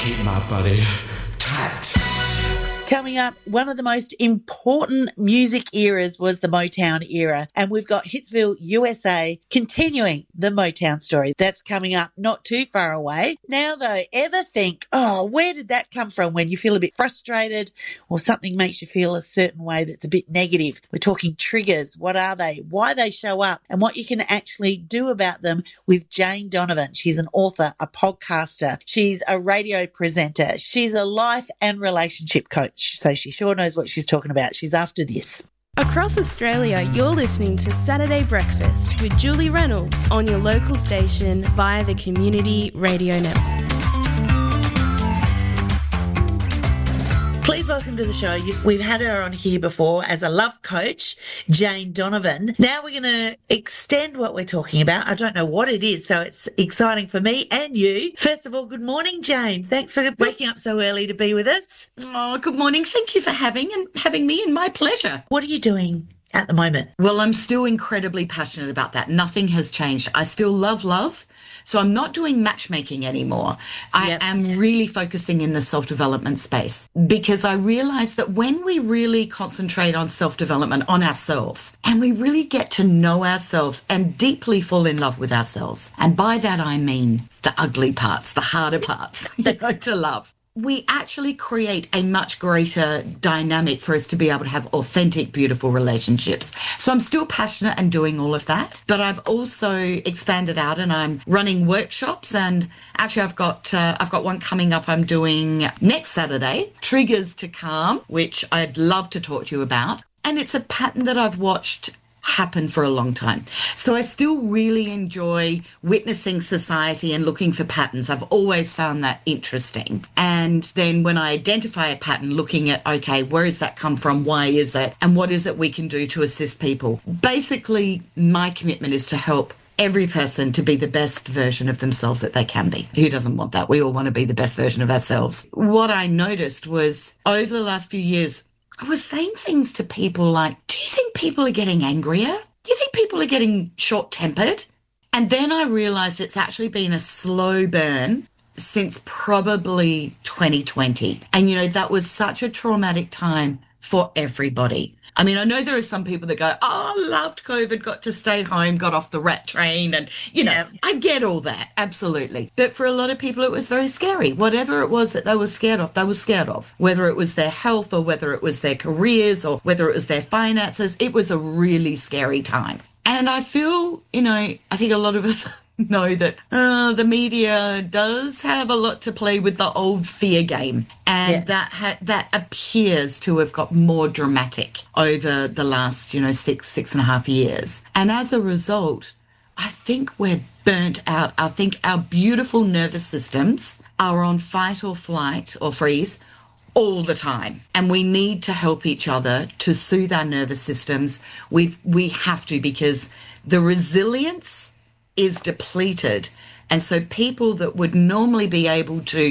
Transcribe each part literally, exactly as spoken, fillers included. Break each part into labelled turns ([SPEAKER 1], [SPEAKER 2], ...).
[SPEAKER 1] keep my body tight.
[SPEAKER 2] Coming up, one of the most important music eras was the Motown era, and we've got Hitsville, U S A, continuing the Motown story. That's coming up not too far away. Now, though, ever think, oh, where did that come from when you feel a bit frustrated or something makes you feel a certain way that's a bit negative? We're talking triggers. What are they? Why they show up and what you can actually do about them with Jane Donovan. She's an author, a podcaster. She's a radio presenter. She's a life and relationship coach. So she sure knows what she's talking about. She's after this.
[SPEAKER 3] Across Australia, you're listening to Saturday Breakfast with Julie Reynolds on your local station via the Community Radio Network.
[SPEAKER 2] Please welcome to the show. We've had her on here before as a love coach, Jane Donovan. Now we're going to extend what we're talking about. I don't know what it is, so it's exciting for me and you. First of all, good morning, Jane. Thanks for waking up so early to be with us.
[SPEAKER 4] Oh, good morning. Thank you for having and having me, and my pleasure.
[SPEAKER 2] What are you doing at the moment?
[SPEAKER 4] Well, I'm still incredibly passionate about that. Nothing has changed. I still love love. So I'm not doing matchmaking anymore. I yep. am really focusing in the self-development space, because I realize that when we really concentrate on self-development, on ourselves, and we really get to know ourselves and deeply fall in love with ourselves, and by that I mean the ugly parts, the harder parts, you know, to love, we actually create a much greater dynamic for us to be able to have authentic, beautiful relationships. So I'm still passionate and doing all of that, but I've also expanded out and I'm running workshops, and actually I've got uh, I've got one coming up I'm doing next Saturday, Triggers to Calm, which I'd love to talk to you about. And it's a pattern that I've watched happen for a long time. So I still really enjoy witnessing society and looking for patterns. I've always found that interesting. And then when I identify a pattern, looking at, okay, where does that come from? Why is it? And what is it we can do to assist people? Basically, my commitment is to help every person to be the best version of themselves that they can be. Who doesn't want that? We all want to be the best version of ourselves. What I noticed was over the last few years, I was saying things to people like, do you think people are getting angrier? Do you think people are getting short-tempered? And then I realised it's actually been a slow burn since probably twenty twenty. And, you know, that was such a traumatic time for everybody. I mean, I know there are some people that go, oh, I loved COVID, got to stay home, got off the rat train. And, you know, yeah. I get all that. Absolutely. But for a lot of people, it was very scary. Whatever it was that they were scared of, they were scared of. Whether it was their health or whether it was their careers or whether it was their finances, it was a really scary time. And I feel, you know, I think a lot of us know that uh, the media does have a lot to play with the old fear game, and yeah. that ha- that appears to have got more dramatic over the last, you know, six six and a half years. And as a result, I think we're burnt out. I think our beautiful nervous systems are on fight or flight or freeze all the time, and we need to help each other to soothe our nervous systems. We we have to, because the resilience is depleted. And so people that would normally be able to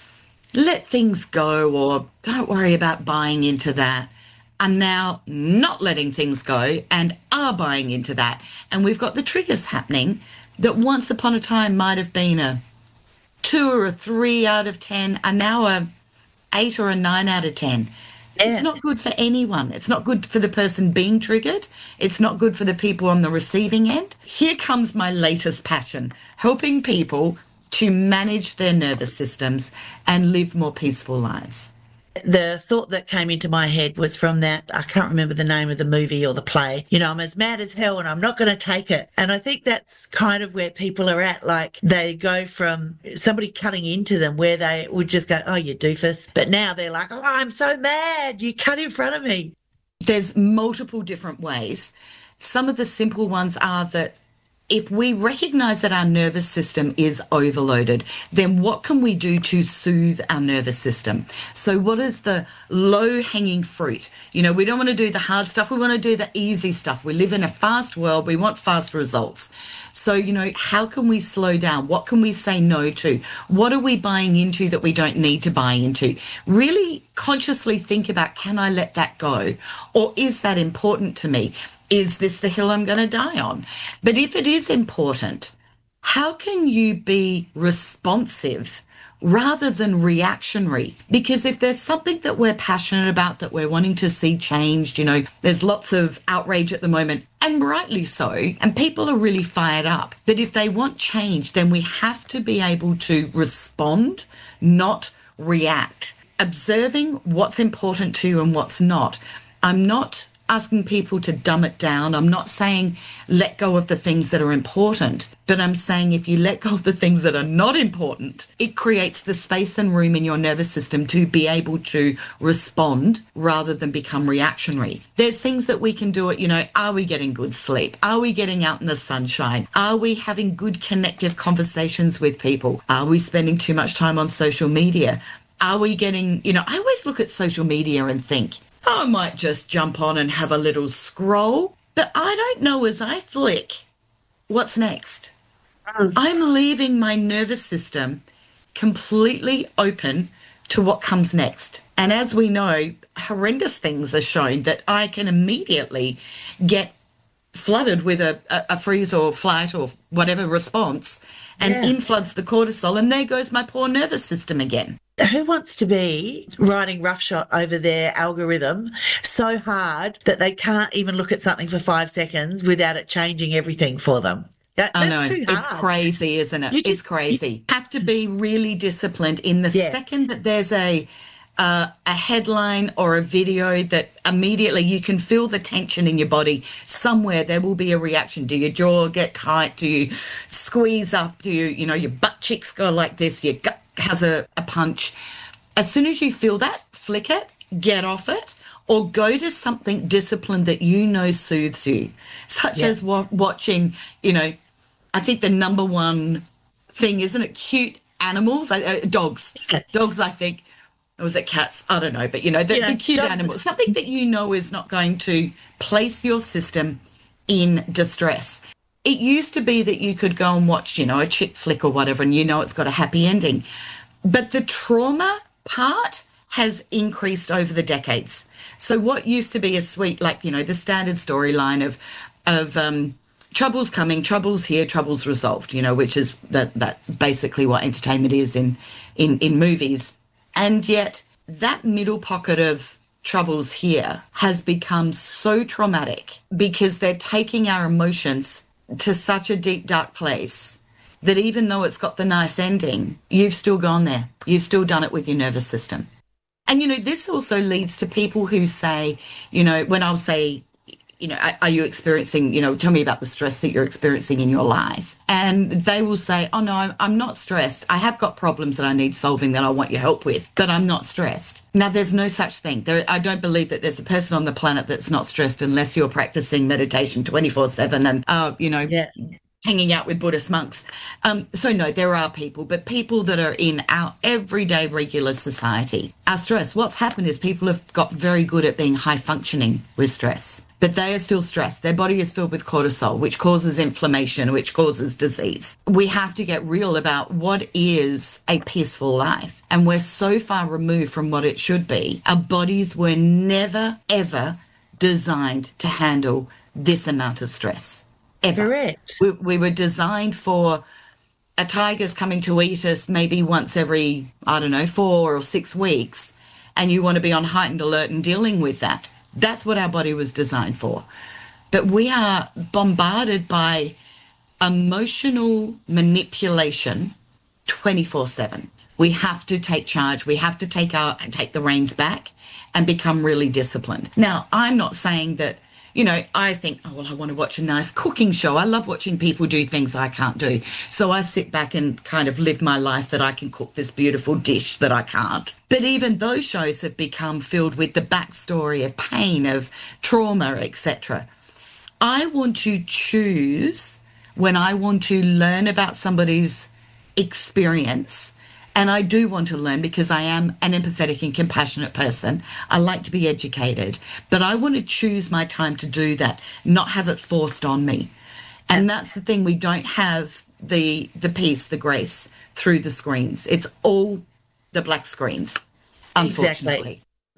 [SPEAKER 4] let things go or don't worry about buying into that are now not letting things go and are buying into that. And we've got the triggers happening that once upon a time might have been a two or a three out of ten, are now a eight or a nine out of ten. It's not good for anyone. It's not good for the person being triggered. It's not good for the people on the receiving end. Here comes my latest passion, helping people to manage their nervous systems and live more peaceful lives.
[SPEAKER 2] The thought that came into my head was from that, I can't remember the name of the movie or the play, you know, I'm as mad as hell and I'm not going to take it. And I think that's kind of where people are at. Like, they go from somebody cutting into them where they would just go, oh, you doofus. But now they're like, oh, I'm so mad. You cut in front of me.
[SPEAKER 4] There's multiple different ways. Some of the simple ones are that if we recognise that our nervous system is overloaded, then what can we do to soothe our nervous system? So what is the low-hanging fruit? You know, we don't want to do the hard stuff. We want to do the easy stuff. We live in a fast world. We want fast results. So, you know, how can we slow down? What can we say no to? What are we buying into that we don't need to buy into? Really consciously think about, can I let that go? Or is that important to me? Is this the hill I'm going to die on? But if it is important, how can you be responsive rather than reactionary. Because if there's something that we're passionate about, that we're wanting to see changed, you know, there's lots of outrage at the moment, and rightly so, and people are really fired up. But if they want change, then we have to be able to respond, not react. Observing what's important to you and what's not. I'm not asking people to dumb it down. I'm not saying let go of the things that are important, but I'm saying if you let go of the things that are not important, it creates the space and room in your nervous system to be able to respond rather than become reactionary. There's things that we can do it, you know, are we getting good sleep? Are we getting out in the sunshine? Are we having good connective conversations with people? Are we spending too much time on social media? Are we getting, you know, I always look at social media and think, I might just jump on and have a little scroll, but I don't know as I flick what's next. Mm. I'm leaving my nervous system completely open to what comes next. And as we know, horrendous things are shown that I can immediately get flooded with a, a, a freeze or flight or whatever response, and yeah. in floods the cortisol, and there goes my poor nervous system again.
[SPEAKER 2] Who wants to be riding roughshod over their algorithm so hard that they can't even look at something for five seconds without it changing everything for them? That,
[SPEAKER 4] I
[SPEAKER 2] that's
[SPEAKER 4] know.
[SPEAKER 2] too hard.
[SPEAKER 4] It's crazy, isn't it?
[SPEAKER 2] You just,
[SPEAKER 4] it's crazy. You have to be really disciplined. In the
[SPEAKER 2] yes.
[SPEAKER 4] second that there's a uh, a headline or a video that immediately you can feel the tension in your body, somewhere there will be a reaction. Do your jaw get tight? Do you squeeze up? Do you, you know, your butt cheeks go like this? Your gut has a, a punch. As soon as you feel that, flick it, get off it, or go to something disciplined that you know soothes you, such yeah. as wa- watching, you know, I think the number one thing, isn't it, cute animals, uh, dogs, yeah. dogs, I think, or was it cats? I don't know, but, you know, the, yeah, the cute dogs. Animals, something that you know is not going to place your system in distress. It used to be that you could go and watch, you know, a chick flick or whatever, and you know it's got a happy ending. But the trauma part has increased over the decades. So what used to be a sweet, like, you know, the standard storyline of of um, trouble's coming, trouble's here, trouble's resolved, you know, which is that that's basically what entertainment is in, in, in movies. And yet that middle pocket of trouble's here has become so traumatic because they're taking our emotions to such a deep, dark place that even though it's got the nice ending, you've still gone there. You've still done it with your nervous system. And, you know, this also leads to people who say, you know, when I'll say, you know, are you experiencing, you know, tell me about the stress that you're experiencing in your life. And they will say, oh, no, I'm not stressed. I have got problems that I need solving that I want your help with, but I'm not stressed. Now, there's no such thing. There, I don't believe that there's a person on the planet that's not stressed unless you're practicing meditation twenty-four seven and, uh, you know, yeah. hanging out with Buddhist monks. Um, so, no, there are people, but people that are in our everyday regular society are stressed. What's happened is people have got very good at being high functioning with stress. But they are still stressed. Their body is filled with cortisol, which causes inflammation, which causes disease. We have to get real about what is a peaceful life. And we're so far removed from what it should be. Our bodies were never, ever designed to handle this amount of stress. Ever.
[SPEAKER 2] Correct.
[SPEAKER 4] We, we were designed for a tiger's coming to eat us maybe once every, I don't know, four or six weeks. And you want to be on heightened alert and dealing with that. That's what our body was designed for. But we are bombarded by emotional manipulation twenty-four seven. We have to take charge. We have to take our take the reins back and become really disciplined. Now, I'm not saying that, you know, I think, oh, well, I want to watch a nice cooking show. I love watching people do things I can't do. So I sit back and kind of live my life that I can cook this beautiful dish that I can't. But even those shows have become filled with the backstory of pain, of trauma, et cetera. I want to choose when I want to learn about somebody's experience. And I do want to learn because I am an empathetic and compassionate person. I like to be educated, but I want to choose my time to do that, not have it forced on me. And that's the thing. We don't have the the peace, the grace through the screens. It's all the black screens, unfortunately.
[SPEAKER 2] Exactly.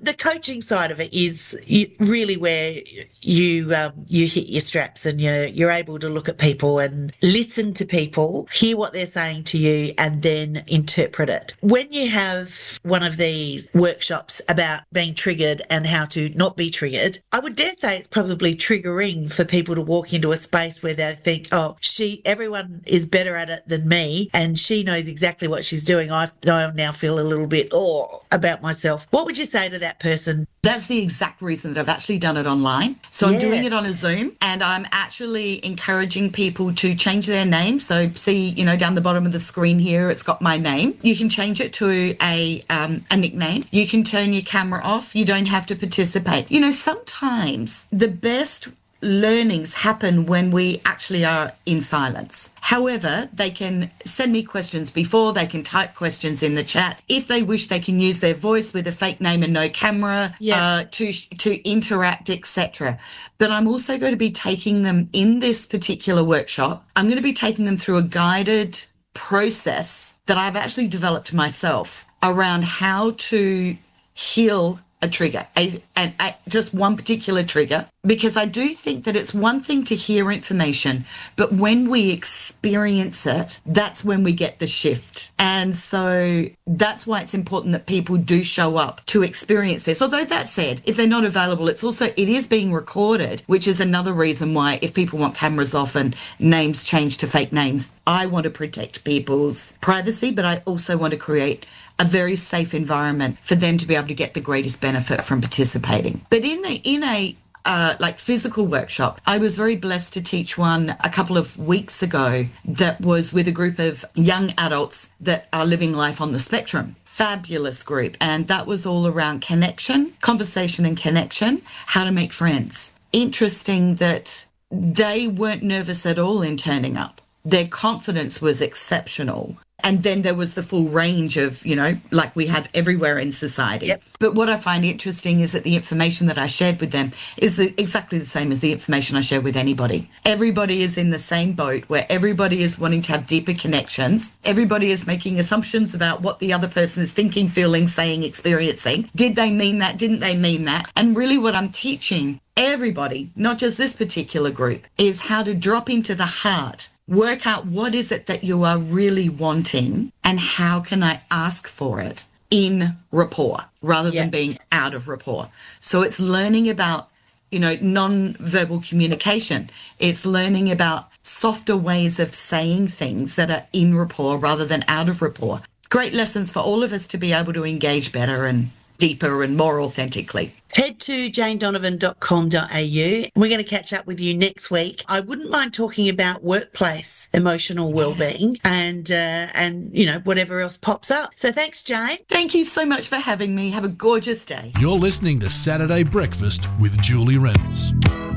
[SPEAKER 2] the coaching side of it is really where you um, you hit your straps and you're, you're able to look at people and listen to people, hear what they're saying to you, and then interpret it. When you have one of these workshops about being triggered and how to not be triggered, I would dare say it's probably triggering for people to walk into a space where they think, oh, she, everyone is better at it than me and she knows exactly what she's doing. I, I now feel a little bit oh about myself. What would you say to that person?
[SPEAKER 4] That's the exact reason that I've actually done it online. So I'm yeah. doing it on a Zoom, and I'm actually encouraging people to change their name. So see, you know, down the bottom of the screen here, it's got my name. You can change it to a um, a nickname. You can turn your camera off. You don't have to participate. You know, sometimes the best learnings happen when we actually are in silence. However, they can send me questions before, they can type questions in the chat. If they wish, they can use their voice with a fake name and no camera yeah. uh, to to interact, et cetera. But I'm also going to be taking them in this particular workshop. I'm going to be taking them through a guided process that I've actually developed myself around how to heal a trigger, a, a, a, just one particular trigger, because I do think that it's one thing to hear information, but when we experience it, that's when we get the shift. And so that's why it's important that people do show up to experience this. Although that said, if they're not available, it's also, it is being recorded, which is another reason why if people want cameras off and names changed to fake names, I want to protect people's privacy, but I also want to create a very safe environment for them to be able to get the greatest benefit from participating. But in a, in a uh, like physical workshop, I was very blessed to teach one a couple of weeks ago that was with a group of young adults that are living life on the spectrum. Fabulous group. And that was all around connection, conversation and connection, how to make friends. Interesting that they weren't nervous at all in turning up. Their confidence was exceptional. And then there was the full range of, you know, like we have everywhere in society. Yep. But what I find interesting is that the information that I shared with them is the, exactly the same as the information I share with anybody. Everybody is in the same boat where everybody is wanting to have deeper connections. Everybody is making assumptions about what the other person is thinking, feeling, saying, experiencing. Did they mean that? Didn't they mean that? And really what I'm teaching everybody, not just this particular group, is how to drop into the heart. Work out what is it that you are really wanting and how can I ask for it in rapport rather yeah. than being out of rapport. So it's learning about, you know, non-verbal communication. It's learning about softer ways of saying things that are in rapport rather than out of rapport. Great lessons for all of us to be able to engage better and deeper and more authentically.
[SPEAKER 2] Head to jane donovan dot com dot a u. We're going to catch up with you next week. I wouldn't mind talking about workplace emotional well-being and, uh, and you know, whatever else pops up. So thanks, Jane.
[SPEAKER 4] Thank you so much for having me. Have a gorgeous day.
[SPEAKER 5] You're listening to Saturday Breakfast with Julie Reynolds.